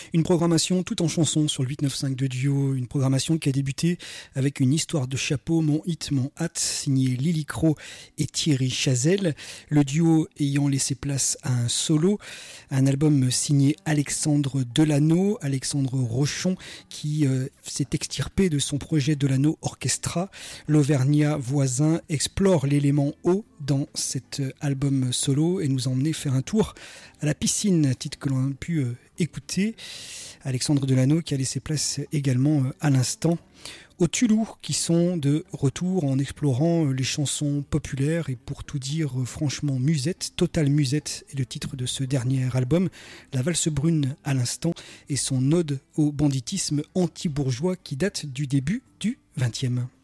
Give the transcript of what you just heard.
Une programmation tout en chansons sur le 895 de Duo, une programmation qui a débuté avec une histoire de chapeau, Mon hit, mon hâte, signé Lily Crow et Thierry Chazelle, le duo ayant laissé place à un solo, un album signé Alexandre Delano, Alexandre Rochon, qui s'est extirpé de son projet Delano Orchestra. L'Auvergnat voisin explore l'élément eau dans cet album solo et nous a emmené faire un tour à la piscine, titre que l'on a pu écouter. Alexandre Delano qui a laissé place également à l'instant aux Tulou, qui sont de retour en explorant les chansons populaires et pour tout dire franchement musette, Total Musette est le titre de ce dernier album, La Valse Brune à l'instant et son ode au banditisme anti-bourgeois qui date du début du XXe.